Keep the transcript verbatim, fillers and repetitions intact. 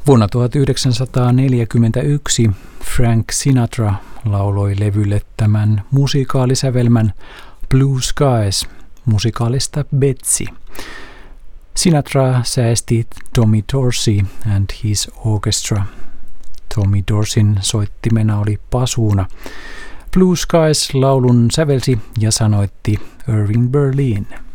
Vuonna tuhatyhdeksänsataaneljäkymmentäyksi Frank Sinatra lauloi levylle tämän musikaalisävelmän Blue Skies musikaalista Betsy. Sinatra säesti Tommy Dorsey and his orchestra. Tommy Dorseyn soittimena oli basuuna. Blue Skies laulun sävelsi ja sanoitti Irving Berlin.